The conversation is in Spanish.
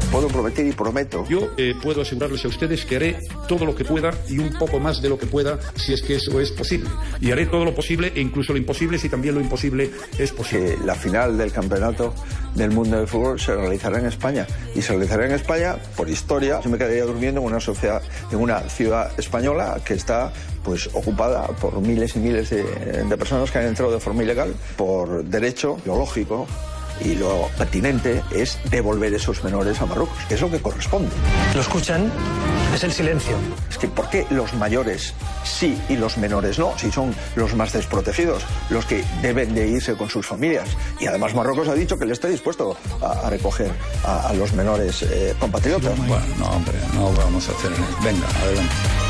Puedo prometer y prometo. Yo puedo asegurarles a ustedes que haré todo lo que pueda y un poco más de lo que pueda, si es que eso es posible. Y haré todo lo posible e incluso lo imposible si también lo imposible es posible. Que la final del campeonato del mundo del fútbol se realizará en España. Y se realizará en España, por historia, yo me quedaría durmiendo en una ciudad española que está pues ocupada por miles y miles de personas que han entrado de forma ilegal. Por derecho, lo lógico y lo pertinente es devolver esos menores a Marruecos, que es lo que corresponde. ¿Lo escuchan? Es el silencio. Es que ¿por qué los mayores sí y los menores no? Si son los más desprotegidos, los que deben de irse con sus familias. Y además Marruecos ha dicho que le está dispuesto a recoger a los menores compatriotas. Bueno, no, hombre, no vamos a hacer... Venga, adelante.